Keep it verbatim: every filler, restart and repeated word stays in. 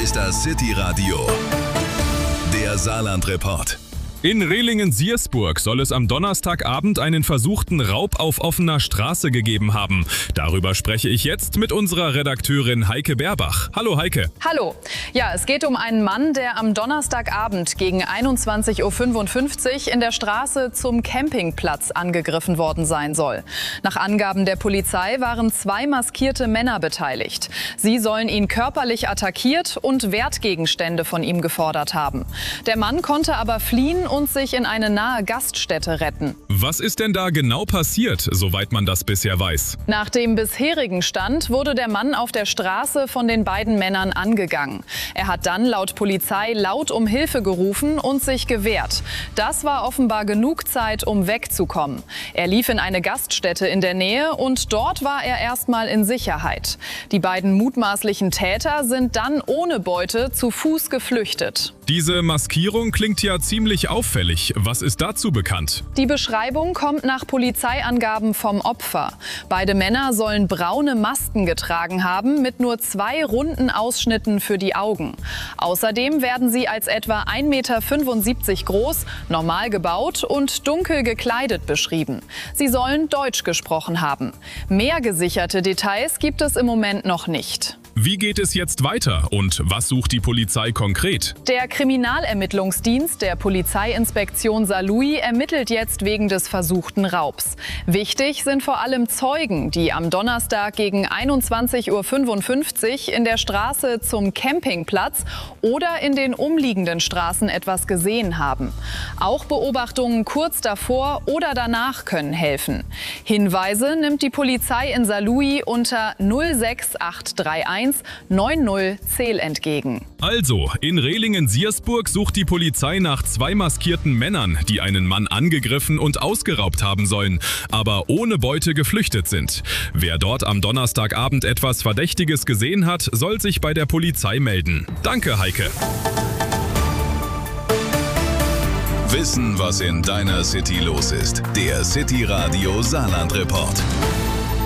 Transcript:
ist das City Radio, der Saarland-Report. In Rehlingen-Siersburg soll es am Donnerstagabend einen versuchten Raub auf offener Straße gegeben haben. Darüber spreche ich jetzt mit unserer Redakteurin Heike Berbach. Hallo Heike. Hallo. Ja, es geht um einen Mann, der am Donnerstagabend gegen einundzwanzig Uhr fünfundfünfzig in der Straße zum Campingplatz angegriffen worden sein soll. Nach Angaben der Polizei waren zwei maskierte Männer beteiligt. Sie sollen ihn körperlich attackiert und Wertgegenstände von ihm gefordert haben. Der Mann konnte aber fliehen und sich in eine nahe Gaststätte retten. Was ist denn da genau passiert, soweit man das bisher weiß? Nach dem bisherigen Stand wurde der Mann auf der Straße von den beiden Männern angegangen. Er hat dann laut Polizei laut um Hilfe gerufen und sich gewehrt. Das war offenbar genug Zeit, um wegzukommen. Er lief in eine Gaststätte in der Nähe und dort war er erstmal in Sicherheit. Die beiden mutmaßlichen Täter sind dann ohne Beute zu Fuß geflüchtet. Diese Maskierung klingt ja ziemlich auffällig. Was ist dazu bekannt? Die Beschreibung kommt nach Polizeiangaben vom Opfer. Beide Männer sollen braune Masken getragen haben mit nur zwei runden Ausschnitten für die Augen. Außerdem werden sie als etwa ein Meter fünfundsiebzig groß, normal gebaut und dunkel gekleidet beschrieben. Sie sollen Deutsch gesprochen haben. Mehr gesicherte Details gibt es im Moment noch nicht. Wie geht es jetzt weiter und was sucht die Polizei konkret? Der Kriminalermittlungsdienst der Polizeiinspektion Saarlouis ermittelt jetzt wegen des versuchten Raubs. Wichtig sind vor allem Zeugen, die am Donnerstag gegen einundzwanzig Uhr fünfundfünfzig in der Straße zum Campingplatz oder in den umliegenden Straßen etwas gesehen haben. Auch Beobachtungen kurz davor oder danach können helfen. Hinweise nimmt die Polizei in Saarlouis unter null sechs acht drei eins neun null Zähl entgegen. Also, in Rehlingen-Siersburg sucht die Polizei nach zwei maskierten Männern, die einen Mann angegriffen und ausgeraubt haben sollen, aber ohne Beute geflüchtet sind. Wer dort am Donnerstagabend etwas Verdächtiges gesehen hat, soll sich bei der Polizei melden. Danke, Heike. Wissen, was in deiner City los ist. Der City Radio Saarland-Report.